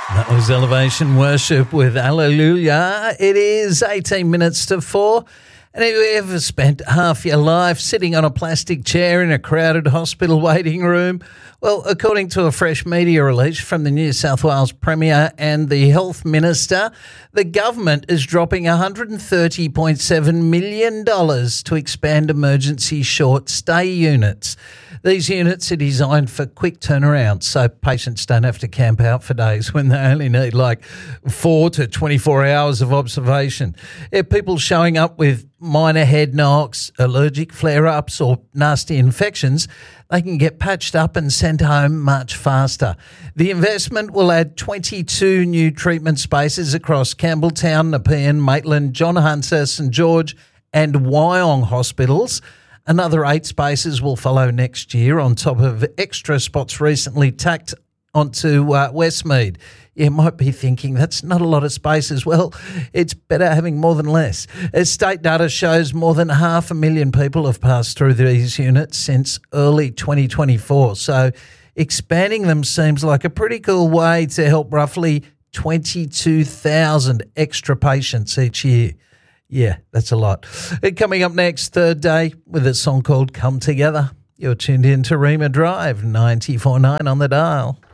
That was Elevation Worship with Hallelujah. It is 18 minutes to 4. And have you ever spent half your life sitting on a plastic chair in a crowded hospital waiting room? Well, according to a fresh media release from the New South Wales Premier and the Health Minister, the government is dropping $130.7 million to expand emergency short stay units. These units are designed for quick turnaround, so patients don't have to camp out for days when they only need like 4 to 24 hours of observation. If people showing up with minor head knocks, allergic flare-ups or nasty infections, they can get patched up and sent home much faster. The investment will add 22 new treatment spaces across Campbelltown, Nepean, Maitland, John Hunter, St George and Wyong hospitals. Another 8 spaces will follow next year on top of extra spots recently tacked onto Westmead. You might be thinking that's not a lot of spaces. Well, it's better having more than less. As state data shows, more than 500,000 people have passed through these units since early 2024. So expanding them seems like a pretty cool way to help roughly 22,000 extra patients each year. Yeah, that's a lot. Coming up next, Third Day, with a song called Come Together. You're tuned in to Rima Drive, 94.9 on the dial.